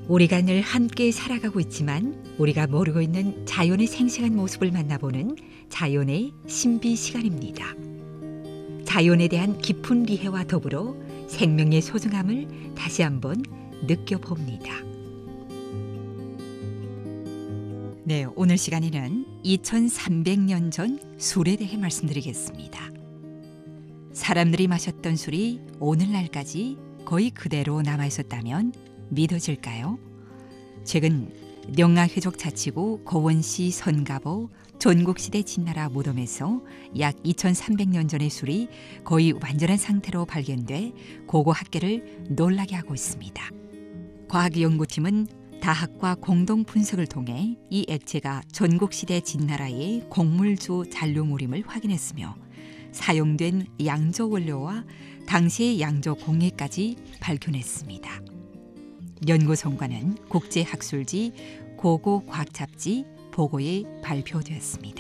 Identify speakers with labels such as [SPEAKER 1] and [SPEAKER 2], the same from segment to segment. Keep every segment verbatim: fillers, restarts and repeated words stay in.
[SPEAKER 1] 우리가 늘 함께 살아가고 있지만 우리가 모르고 있는 자연의 생생한 모습을 만나보는 자연의 신비 시간입니다. 자연에 대한 깊은 이해와 더불어 생명의 소중함을 다시 한번 느껴봅니다. 네, 오늘 시간에는 이천삼백 년 전 술에 대해 말씀드리겠습니다. 사람들이 마셨던 술이 오늘날까지 거의 그대로 남아있었다면 믿어질까요? 최근 명나회족 자치구 고원시 선가보 전국시대 진나라 무덤에서 약 이천삼백 년 전의 술이 거의 완전한 상태로 발견돼 고고 학계를 놀라게 하고 있습니다. 과학연구팀은 다학과 공동 분석을 통해 이 액체가 전국시대 진나라의 곡물주 잔류물임을 확인했으며 사용된 양조 원료와 당시의 양조 공예까지 발견했습니다. 연구 성과는 국제학술지 고고과학잡지 보고에 발표되었습니다.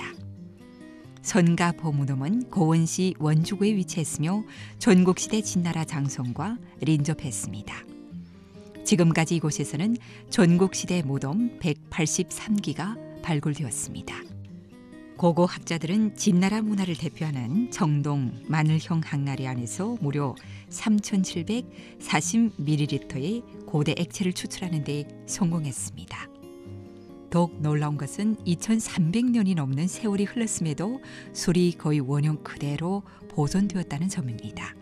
[SPEAKER 1] 선가보 무덤은 고원시 원주구에 위치했으며 전국시대 진나라 장성과 린접했습니다. 지금까지 이곳에서는 전국시대 무덤 백팔십삼 기가 발굴되었습니다. 고고 학자들은 진나라 문화를 대표하는 정동 마늘형 항아리 안에서 무려 삼천칠백사십 밀리리터의 고대 액체를 추출하는 데 성공했습니다. 더욱 놀라운 것은 이천삼백 년이 넘는 세월이 흘렀음에도 술이 거의 원형 그대로 보존되었다는 점입니다.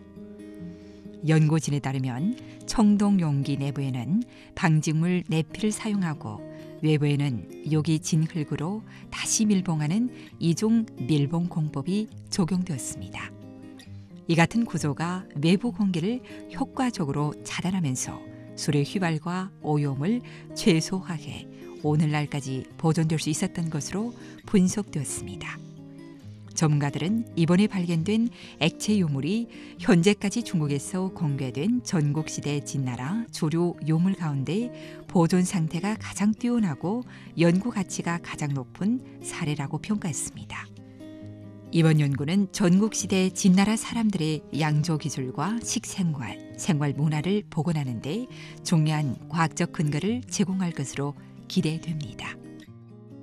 [SPEAKER 1] 연구진에 따르면 청동 용기 내부에는 방직물 내피를 사용하고 외부에는 요기 진흙으로 다시 밀봉하는 이종 밀봉 공법이 적용되었습니다. 이 같은 구조가 외부 공기를 효과적으로 차단하면서 술의 휘발과 오염을 최소화해 오늘날까지 보존될 수 있었던 것으로 분석되었습니다. 전문가들은 이번에 발견된 액체 유물이 현재까지 중국에서 공개된 전국시대 진나라 주류 유물 가운데 보존 상태가 가장 뛰어나고 연구 가치가 가장 높은 사례라고 평가했습니다. 이번 연구는 전국시대 진나라 사람들의 양조 기술과 식생활, 생활 문화를 복원하는 데 중요한 과학적 근거를 제공할 것으로 기대됩니다.